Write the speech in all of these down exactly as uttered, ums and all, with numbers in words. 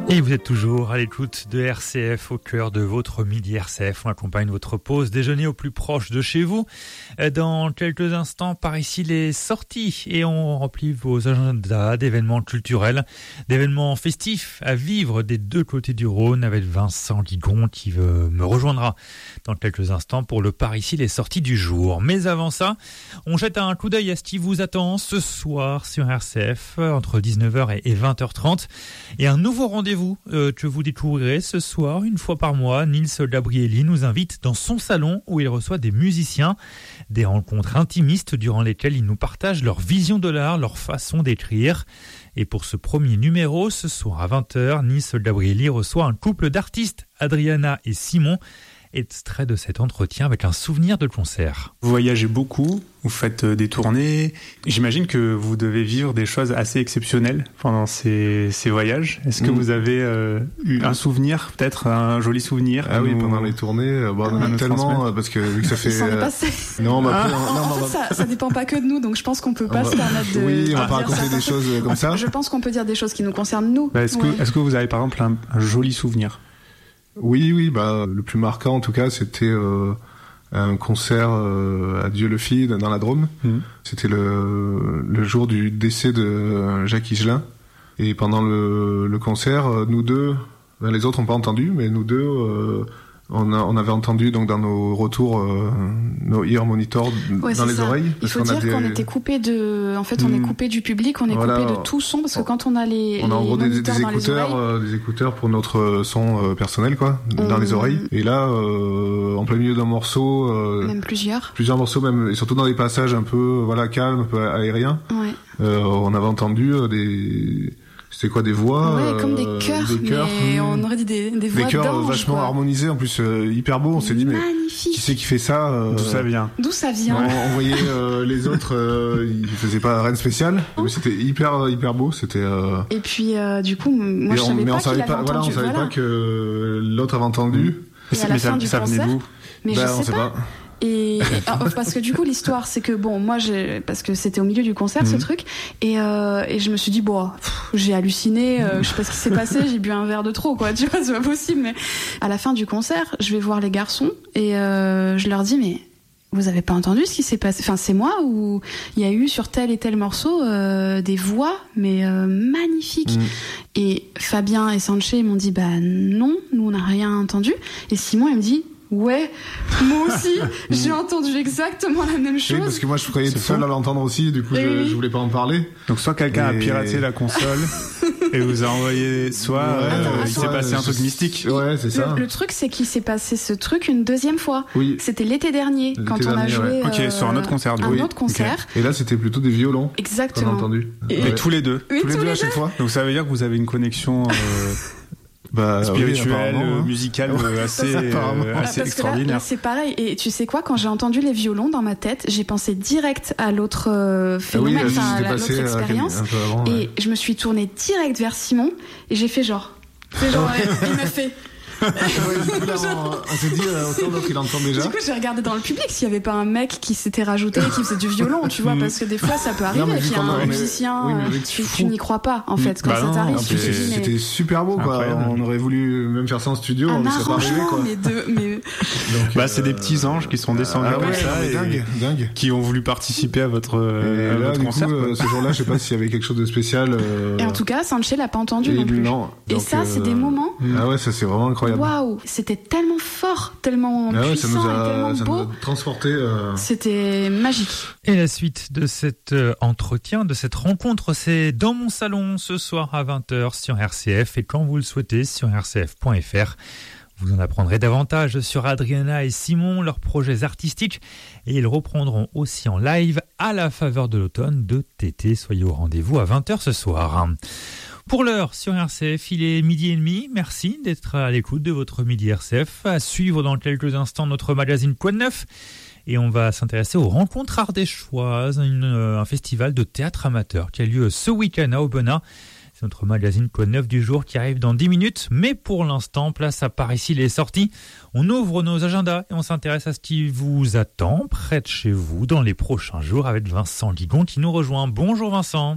Et vous êtes toujours à l'écoute de R C F, au cœur de votre midi R C F. On accompagne votre pause déjeuner au plus proche de chez vous. Dans quelques instants, par ici, les sorties. Et on remplit vos agendas d'événements culturels, d'événements festifs à vivre des deux côtés du Rhône avec Vincent Guigon qui me rejoindra dans quelques instants pour le par ici, les sorties du jour. Mais avant ça, on jette un coup d'œil à ce qui vous attend ce soir sur R C F entre dix-neuf heures et vingt heures trente. Et un nouveau rendez-vous Euh, que vous découvrirez ce soir, une fois par mois. Nils Gabrieli nous invite dans son salon où il reçoit des musiciens, des rencontres intimistes durant lesquelles ils nous partagent leur vision de l'art, leur façon d'écrire. Et pour ce premier numéro, ce soir à vingt heures, Nils Gabrieli reçoit un couple d'artistes, Adriana et Simon. Extrait de cet entretien avec un souvenir de concert. Vous voyagez beaucoup, vous faites des tournées. J'imagine que vous devez vivre des choses assez exceptionnelles pendant ces, ces voyages. Est-ce que mmh. vous avez euh, eu un souvenir, peut-être un joli souvenir? Ah oui, nous... pendant les tournées, bon, on en a tellement, parce que vu que ça fait... Ça euh... passé. Non, bah, ah, après, en, non, en bah, fait, ça, ça dépend pas que de nous, donc je pense qu'on peut pas bah, se permettre de... Oui, on va ah, pas raconter des choses comme ça. Je pense qu'on peut dire des choses qui nous concernent nous. Bah, est-ce, ouais. que, est-ce que vous avez par exemple un, un joli souvenir? Oui, oui, bah le plus marquant en tout cas, c'était euh, un concert euh, à Dieu-le-Fit dans la Drôme. Mmh. C'était le, le jour du décès de Jacques Higelin. Et pendant le, le concert, nous deux, ben, les autres n'ont pas entendu, mais nous deux, euh, on, a, on avait entendu donc dans nos retours, euh, nos ear monitors ouais, dans les ça. oreilles. Il faut qu'on dire a des... qu'on était coupé de, en fait, on mmh. est coupé du public, on est voilà. coupé de tout son parce que quand on a les, on a en gros des, des écouteurs, écouteurs, euh, des écouteurs pour notre son euh, personnel, quoi, mmh. dans les oreilles. Et là, euh, en plein milieu d'un morceau, euh, même plusieurs, plusieurs morceaux même, et surtout dans des passages un peu, voilà, calmes, un peu aériens. Ouais. Euh, on avait entendu euh, des C'était quoi, des voix? Ouais, comme des euh, chœurs, des chœurs mais mmh. on aurait dit des, des voix Des chœurs d'anges, vachement quoi. harmonisés, en plus euh, hyper beaux. On s'est dit, mais magnifique. Qui c'est qui fait ça euh... D'où ça vient? D'où ça vient? On, on voyait euh, les autres, euh, ils faisaient pas rien de spécial, mais c'était hyper hyper beau. C'était. Euh... Et puis euh, du coup, moi je on, savais mais pas on savait qu'il pas, avait voilà, entendu. on savait voilà. pas que l'autre avait entendu. Et mais à la mais fin ça, du ça venait concert, d'où? mais ben, je on sais sait pas. pas. Et, et parce que du coup l'histoire c'est que bon moi j'ai parce que c'était au milieu du concert mmh. ce truc et euh, et je me suis dit bon pff, j'ai halluciné euh, je sais pas ce qui s'est passé, j'ai bu un verre de trop quoi, tu vois, c'est pas possible. Mais à la fin du concert je vais voir les garçons et euh, je leur dis mais vous avez pas entendu ce qui s'est passé? Enfin, c'est moi ou il y a eu sur tel et tel morceau euh, des voix, mais euh, magnifiques. Mmh. Et Fabien et Sanché m'ont dit bah non, nous on n'a rien entendu. Et Simon il me dit ouais, moi aussi, j'ai entendu exactement la même chose. Oui, parce que moi je croyais être seul à l'entendre aussi, du coup je, oui. je voulais pas en parler. Donc soit quelqu'un et... a piraté la console et vous a envoyé, soit ouais, euh, attends, il attends, s'est passé un truc mystique. Ouais, c'est ça. Le, le truc c'est qu'il s'est passé ce truc une deuxième fois. Oui. C'était l'été dernier l'été quand on dernier, a joué. Ouais. Euh, ok, sur un autre concert. Un oui. autre concert. Okay. Et là c'était plutôt des violons. Exactement. On a entendu. Et, et tous les deux. Oui, tous les tous deux les à chaque deux. fois. Donc ça veut dire que vous avez une connexion. Euh... Bah, spirituel, oui, euh, musical, euh, assez, euh, assez parce extraordinaire. Que là, là, c'est pareil. Et tu sais quoi, quand j'ai entendu les violons dans ma tête, j'ai pensé direct à l'autre euh, phénomène, oui, enfin, à la, passé, l'autre expérience. Euh, avant, et ouais. je me suis tournée direct vers Simon et j'ai fait genre, c'est genre, ouais, il m'a fait. ouais, du coup, là, on, on s'est dit euh, autant d'autres il entend déjà. Du coup j'ai regardé dans le public s'il y avait pas un mec qui s'était rajouté et qui faisait du violon, tu vois, parce que des fois ça peut arriver qu'il y a un musicien, oui, tu, tu n'y crois pas en fait quand bah ça non, t'arrive. Tu dis, mais... C'était super beau quoi. On aurait voulu même faire ça en studio, un on ne serait pas arrivé quoi. Mais de, mais... Donc, bah, euh... c'est des petits anges qui sont descendus ah, comme ouais, ça et dingue, dingue. Qui ont voulu participer à votre, et à là, votre du concert. Coup, euh, ce jour-là, je sais pas s'il y avait quelque chose de spécial. Euh... Et en tout cas, Sanché l'a pas entendu non plus. Non. Et Donc, ça, euh... c'est des moments. Ah ouais, ça c'est vraiment incroyable. Waouh, c'était tellement fort, tellement ah ouais, puissant, ça nous a, et tellement ça beau. Nous a transporté. Euh... C'était magique. Et la suite de cet euh, entretien, de cette rencontre, c'est dans mon salon ce soir à vingt heures sur R C F et quand vous le souhaitez sur r c f point f r. Vous en apprendrez davantage sur Adriana et Simon, leurs projets artistiques, et ils reprendront aussi en live à la faveur de l'automne de T T. Soyez au rendez-vous à vingt heures ce soir. Pour l'heure, sur R C F, il est midi et demi. Merci d'être à l'écoute de votre Midi R C F. À suivre dans quelques instants notre magazine Quoi de neuf. Et on va s'intéresser aux rencontres ardéchoises, une, euh, un festival de théâtre amateur qui a lieu ce week-end à Aubenas. C'est notre magazine Quoi de neuf du jour qui arrive dans dix minutes. Mais pour l'instant, place à par ici les sorties. On ouvre nos agendas et on s'intéresse à ce qui vous attend près de chez vous dans les prochains jours avec Vincent Guigon qui nous rejoint. Bonjour Vincent.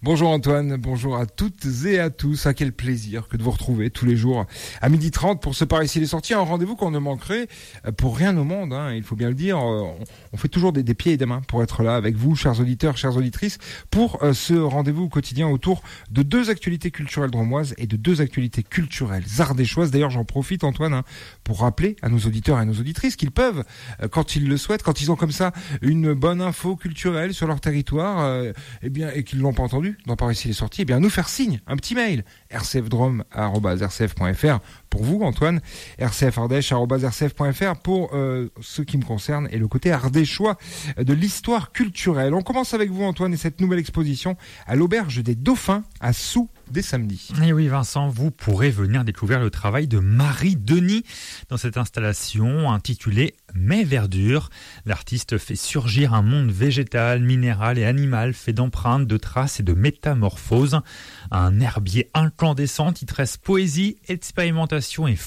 Bonjour Antoine, bonjour à toutes et à tous. À quel plaisir que de vous retrouver tous les jours à midi trente pour ce Par ici les sorties. Un rendez-vous qu'on ne manquerait pour rien au monde, hein, il faut bien le dire. On fait toujours des, des pieds et des mains pour être là avec vous, chers auditeurs, chères auditrices, pour euh, ce rendez-vous quotidien autour de deux actualités culturelles drômoises et de deux actualités culturelles ardéchoises. D'ailleurs, j'en profite, Antoine, hein, pour rappeler à nos auditeurs et à nos auditrices qu'ils peuvent, euh, quand ils le souhaitent, quand ils ont comme ça une bonne info culturelle sur leur territoire, euh, eh bien, et qu'ils l'ont pas entendu dans Par ici les sorties, eh bien, nous faire signe, un petit mail, r c f drôme arobase r c f point f r pour vous, Antoine, r c f ardèche arobase r c f point f r pour euh, ce qui me concerne et le côté ardéchois de l'histoire culturelle. On commence avec vous, Antoine, et cette nouvelle exposition à l'Auberge des Dauphins à Soult dès samedi. Et oui, Vincent, vous pourrez venir découvrir le travail de Marie Denis dans cette installation intitulée Mes verdures. L'artiste fait surgir un monde végétal, minéral et animal fait d'empreintes, de traces et de métamorphoses. Un herbier incandescent qui tresse poésie, expérimentation et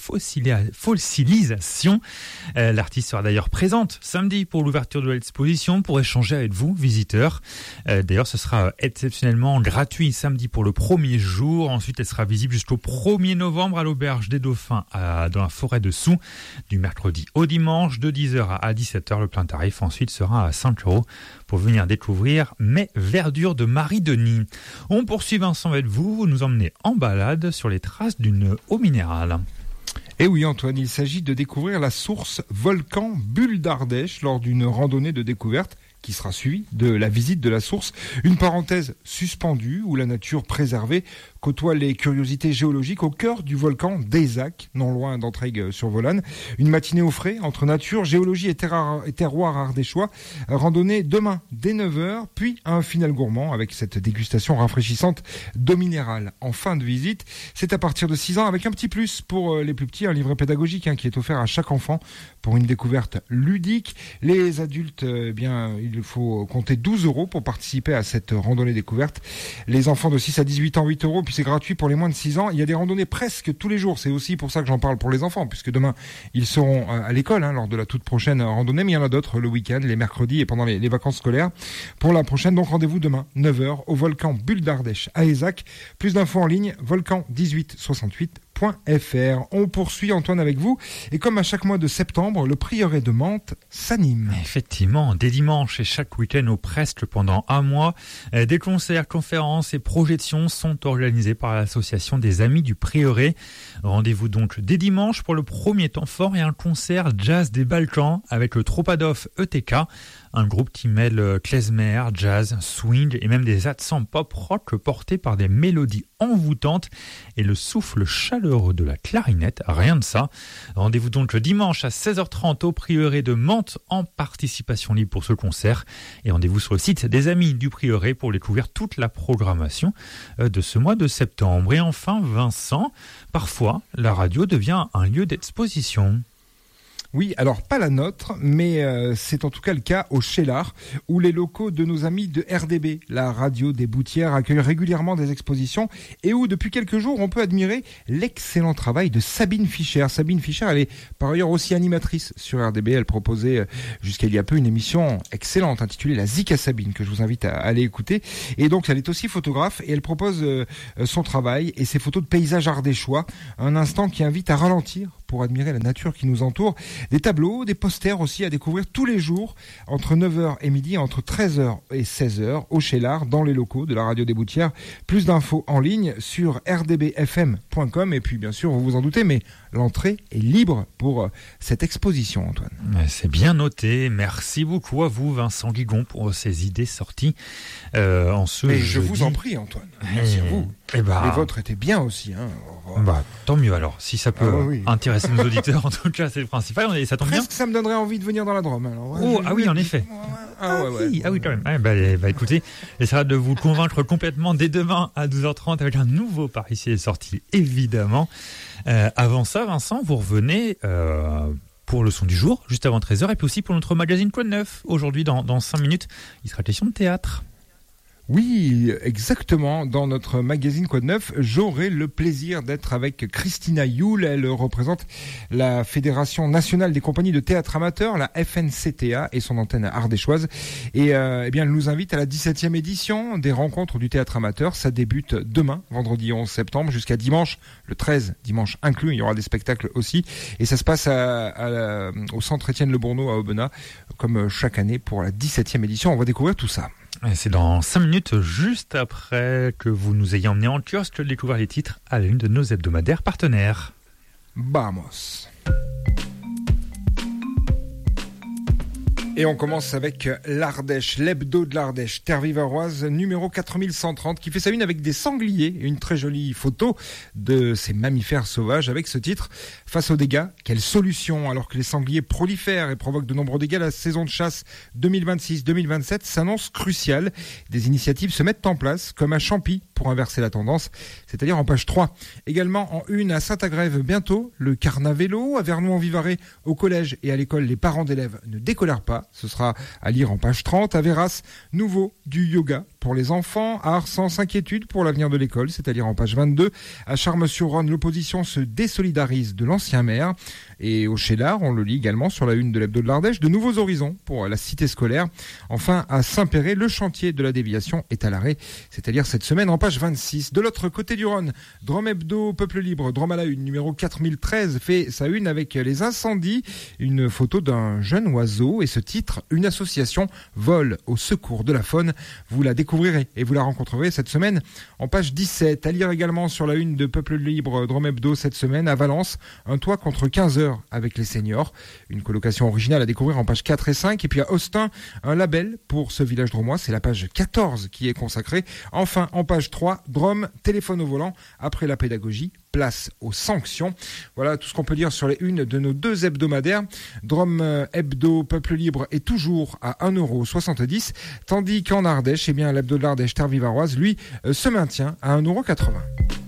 fossilisation. Euh, l'artiste sera d'ailleurs présente samedi pour l'ouverture de l'exposition pour échanger avec vous, visiteurs. Euh, d'ailleurs, ce sera exceptionnellement gratuit samedi pour le premier jour. Ensuite, elle sera visible jusqu'au premier novembre à l'Auberge des Dauphins à, dans la forêt de Soult, du mercredi au dimanche, de dix heures à dix-sept heures. Le plein tarif ensuite sera à cinq euros pour venir découvrir Mes verdures de Marie Denis. On poursuit, Vincent, avec vous. Vous nous emmenez en balade sur les traces d'une eau minérale. Et oui, Antoine, il s'agit de découvrir la source volcan Bulle d'Ardèche lors d'une randonnée de découverte qui sera suivie de la visite de la source. Une parenthèse suspendue où la nature préservée côtoie les curiosités géologiques au cœur du volcan d'Eyzac, non loin d'Entraigues-sur-Volane. Une matinée au frais entre nature, géologie et, terra- et terroir ardéchois. Randonnée demain dès neuf heures, puis un final gourmand avec cette dégustation rafraîchissante d'eau minérale. En fin de visite, c'est à partir de six ans avec un petit plus pour les plus petits, un livret pédagogique hein, qui est offert à chaque enfant pour une découverte ludique. Les adultes, eh bien, il faut compter douze euros pour participer à cette randonnée découverte. Les enfants de six à dix-huit ans, huit euros, puis c'est gratuit pour les moins de six ans. Il y a des randonnées presque tous les jours. C'est aussi pour ça que j'en parle pour les enfants, puisque demain, ils seront à l'école hein, lors de la toute prochaine randonnée. Mais il y en a d'autres le week-end, les mercredis et pendant les, les vacances scolaires. Pour la prochaine, donc rendez-vous demain, neuf heures, au volcan Bulle d'Ardèche à Eyzac. Plus d'infos en ligne, volcan dix-huit soixante-huit point f r. On poursuit, Antoine, avec vous. Et comme à chaque mois de septembre, le prieuré de Mantes s'anime. Effectivement, dès dimanche et chaque week-end ou presque pendant un mois, des concerts, conférences et projections sont organisés par l'association des Amis du Prieuré. Rendez-vous donc dès dimanche pour le premier temps fort et un concert jazz des Balkans avec le Tropadoff E T K, un groupe qui mêle klezmer, jazz, swing et même des accents pop-rock portés par des mélodies envoûtantes et le souffle chaleureux de la clarinette, rien de ça. Rendez-vous donc le dimanche à seize heures trente au Prieuré de Mantes en participation libre pour ce concert et rendez-vous sur le site des Amis du Prieuré pour découvrir toute la programmation de ce mois de septembre. Et enfin, Vincent, parfois la radio devient un lieu d'exposition. Oui, alors pas la nôtre, mais euh, c'est en tout cas le cas au Cheylard, où les locaux de nos amis de R D B, la radio des Boutières, accueillent régulièrement des expositions et où depuis quelques jours on peut admirer l'excellent travail de Sabine Fischer. Sabine Fischer, elle est par ailleurs aussi animatrice sur R D B. Elle proposait jusqu'à il y a peu une émission excellente intitulée La Zik à Sabine, que je vous invite à aller écouter. Et donc elle est aussi photographe et elle propose euh, son travail et ses photos de paysages ardéchois, un instant qui invite à ralentir pour admirer la nature qui nous entoure. Des tableaux, des posters aussi à découvrir tous les jours entre neuf heures et midi, entre treize heures et seize heures au Cheylard, dans les locaux de la radio des Boutières. Plus d'infos en ligne sur r d b f m point com et puis bien sûr, vous vous en doutez, mais l'entrée est libre pour cette exposition, Antoine. C'est bien noté. Merci beaucoup à vous, Vincent Guigon, pour ces idées sorties euh, en ce Mais jeudi. je vous en prie, Antoine. Merci et, à vous. Et bah, les vôtres étaient bien aussi. Hein. Bah, tant mieux alors. Si ça peut ah, oui. intéresser nos auditeurs, en tout cas, c'est le principal. Et ça tombe Presque bien. ça me donnerait envie de venir dans la Drôme. Alors, ouais, oh, je, ah je oui, en dis. effet. Ah, ouais, ouais. oui, ah oui, quand même. Ah, bah, bah, écoutez, j'essaierai de vous convaincre complètement dès demain à douze heures trente avec un nouveau Par ici est sorti, évidemment. Euh, avant ça, Vincent, vous revenez euh, pour le son du jour, juste avant treize heures, et puis aussi pour notre magazine Quoi de neuf. Aujourd'hui, dans, dans cinq minutes, il sera question de théâtre. Oui, exactement. Dans notre magazine Quoi de Neuf, j'aurai le plaisir d'être avec Christina Youl. Elle représente la Fédération nationale des compagnies de théâtre amateurs, la F N C T A, et son antenne ardéchoise. Et euh, eh bien, elle nous invite à la dix-septième édition des rencontres du théâtre amateur. Ça débute demain, vendredi onze septembre, jusqu'à dimanche, le treize, dimanche inclus. Il y aura des spectacles aussi. Et ça se passe à, à la, au centre Étienne Le Bourneau à Aubenas, comme chaque année pour la dix-septième édition. On va découvrir tout ça. Et c'est dans cinq minutes, juste après que vous nous ayez emmenés en kiosque, découvrir les titres à l'une de nos hebdomadaires partenaires. Vamos. Et on commence avec l'Ardèche, l'hebdo de l'Ardèche, terre vivaroise, numéro quatre mille cent trente, qui fait sa une avec des sangliers et une très jolie photo de ces mammifères sauvages avec ce titre. Face aux dégâts, quelle solution? Alors que les sangliers prolifèrent et provoquent de nombreux dégâts, la saison de chasse deux mille vingt-six deux mille vingt-sept s'annonce cruciale. Des initiatives se mettent en place, comme à Champy, pour inverser la tendance, c'est-à-dire en page trois. Également en une à Saint-Agrève bientôt, le Carnavélo, à Vernon-en-Vivarais, au collège et à l'école, les parents d'élèves ne décolèrent pas. Ce sera à lire en page trente. À Véras, nouveau du yoga pour les enfants. À Arsan, inquiétude pour l'avenir de l'école, c'est-à-dire en page vingt-deux. À Charmes-sur-Rhône, l'opposition se désolidarise de l'ancien maire. Et au Chédard, on le lit également sur la une de l'hebdo de l'Ardèche, de nouveaux horizons pour la cité scolaire. Enfin, à Saint-Péret, le chantier de la déviation est à l'arrêt, c'est-à-dire cette semaine en page vingt-six. De l'autre côté du Rhône, Drôme Hebdo, Peuple Libre, Drôme à la une, numéro quatre mille treize, fait sa une avec les incendies, une photo d'un jeune oiseau et ce titre, une association vole au secours de la faune. Vous la découvrirez et vous la rencontrerez cette semaine en page dix-sept. À lire également sur la une de Peuple Libre, Drôme Hebdo cette semaine, à Valence, un toit contre quinze heures avec les seniors. Une colocation originale à découvrir en page quatre et cinq. Et puis à Austin, un label pour ce village drômois. C'est la page quatorze qui est consacrée. Enfin, en page trois, Drôme, téléphone au volant. Après la pédagogie, place aux sanctions. Voilà tout ce qu'on peut dire sur les unes de nos deux hebdomadaires. Drôme Hebdo, Peuple Libre est toujours à un euro soixante-dix, tandis qu'en Ardèche, eh bien, l'hebdo de l'Ardèche, terre vivaroise, lui, euh, se maintient à un euro quatre-vingts.